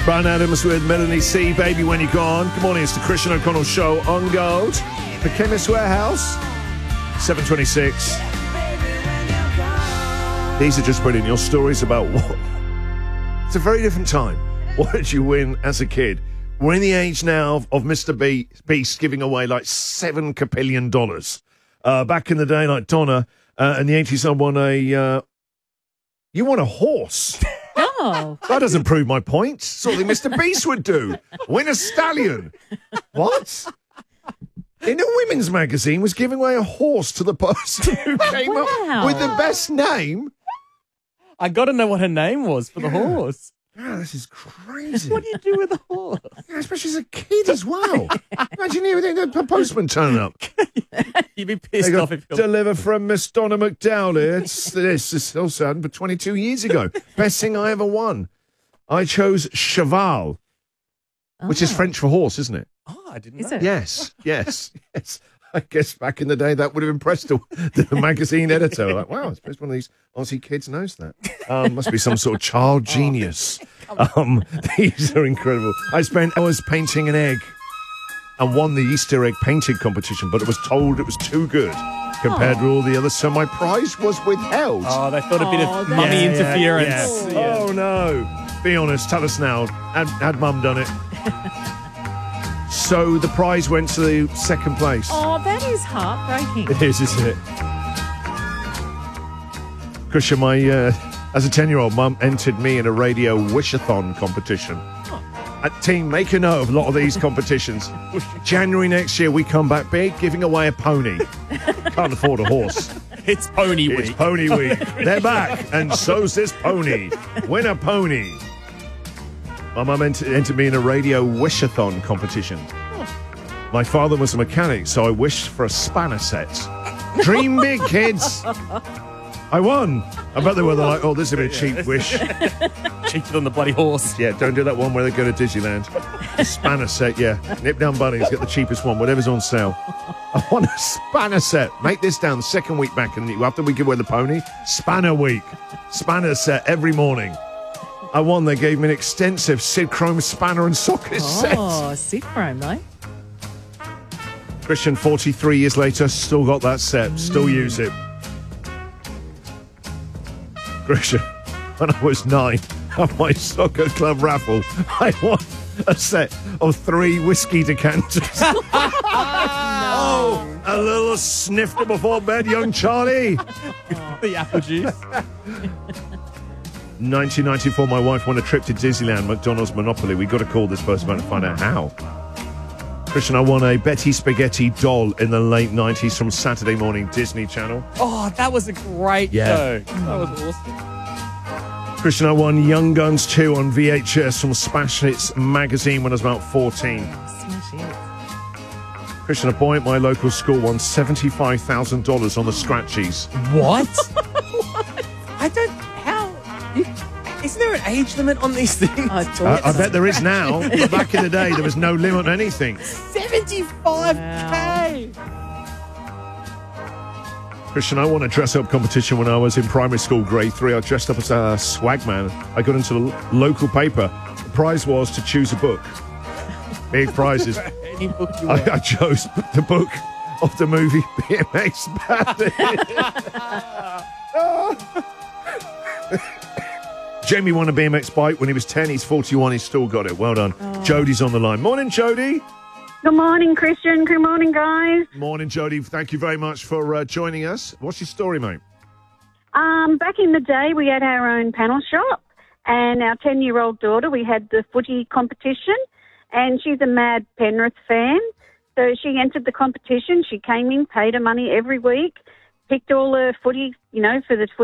Brian Adams with Melanie C. Baby When You're Gone. Good morning, it's the Christian O'Connell Show on Gold. The Chemist Warehouse, 7:26. These are just brilliant. Your stories about what? It's a very different time. What did you win as a kid? We're in the age now of Mr. Beast giving away like $7 capillion. Back in the day, like Donna, in the 80s, I won you won a horse. Oh. That doesn't prove my point. Something Mr. Beast would do. Win a stallion. What? In a women's magazine was giving away a horse to the person who came up with the best name. I got to know what her name was for the horse. Yeah, this is crazy. What do you do with a horse? Yeah, especially as a kid as well. Imagine you the postman turning up. You'd be pissed off if you're... Deliver from Miss Donna McDowell here. This also happened 22 years ago. Best thing I ever won. I chose cheval, which is French for horse, isn't it? Oh, I didn't Is know. it? Yes. I guess back in the day that would have impressed the magazine editor. Like, wow, I suppose one of these Aussie kids knows that. Must be some sort of child genius. These are incredible. I spent hours painting an egg and won the Easter egg painting competition, but it was told it was too good compared to all the others, so my prize was withheld. Oh, they thought a bit of mummy interference. Yeah. Oh, no. Be honest, tell us now. Had Mum done it? So the prize went to the second place. Oh, that is heartbreaking. It is, isn't it? Christian, as a 10-year-old, Mum entered me in a radio wish-a-thon competition. Team, make a note of a lot of these competitions. January next year, we come back big, giving away a pony. Can't afford a horse. It's Pony Week. It's Pony Week. They're back, and so's this pony. Win a pony. My mum entered me in a radio wish-a-thon competition. My father was a mechanic, so I wished for a spanner set. Dream big, kids. I won. I bet they were like, oh, this is a bit cheap wish. Cheaper than the bloody horse. Yeah, don't do that one where they go to Disneyland. Spanner set, yeah. Nip down bunnies, get the cheapest one, whatever's on sale. I want a spanner set. Make this down the second week back after we give away the pony. Spanner week. Spanner set every morning. I won. They gave me an extensive Sid Chrome spanner and socket set. Oh, Sid Chrome, though. Christian, 43 years later, still got that set. Still use it. Christian, when I was 9, at my soccer club raffle, I won a set of 3 whiskey decanters. Oh, a little snifter before bed, young Charlie. The apple juice. 1994, my wife won a trip to Disneyland, McDonald's Monopoly. We got to call this person back to find out how. Christian, I won a Betty Spaghetti doll in the late 90s from Saturday Morning Disney Channel. Oh, that was a great show. That was awesome. Christian, I won Young Guns 2 on VHS from Smash Hits magazine when I was about 14. Smash it. Christian, a boy at my local school won $75,000 on the scratchies. What? I don't... Isn't there an age limit on these things? I bet there is now. But back in the day, there was no limit on anything. 75K! Christian, I won a dress-up competition when I was in primary school, grade 3. I dressed up as a swag man. I got into the local paper. The prize was to choose a book. Big prizes. Any book you want. I chose the book of the movie BMX Bandit. Jamie won a BMX bike when he was 10. He's 41. He's still got it. Well done. Jodie's on the line. Morning, Jodie. Good morning, Christian. Good morning, guys. Morning, Jodie. Thank you very much for joining us. What's your story, mate? Back in the day, we had our own panel shop, and our 10-year-old daughter, we had the footy competition, and she's a mad Penrith fan. So she entered the competition. She came in, paid her money every week, picked all her footy, for the